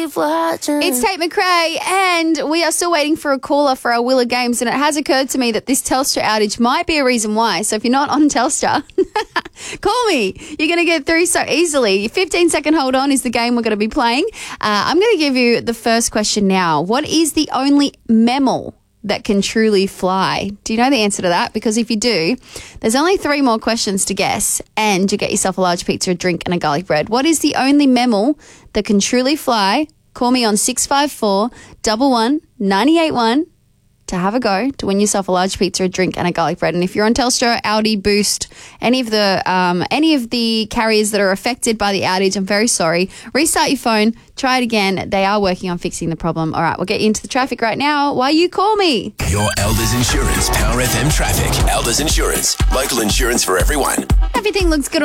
keep watching. It's Tate McRae, and we are still waiting for a caller for our Wheel of Games, and it has occurred to me that this Telstra outage might be a reason why. So if you're not on Telstra, call me. You're going to get through so easily. 15-second hold on is the game we're going to be playing. I'm going to give you the first question now. What is the only mammal that can truly fly? Do you know the answer to that? Because if you do, there's only 3 more questions to guess, and you get yourself a large pizza, a drink, and a garlic bread. What is the only mammal that can truly fly? Call me on 654 11 981 to have a go to win yourself a large pizza, a drink, and a garlic bread. And if you're on Telstra, Audi, Boost, any of the carriers that are affected by the outage, I'm very sorry. Restart your phone. Try it again. They are working on fixing the problem. All right, we'll get you into the traffic right now while you call me. Your Elders Insurance Power FM traffic. Elders Insurance. Local insurance for everyone. Everything looks good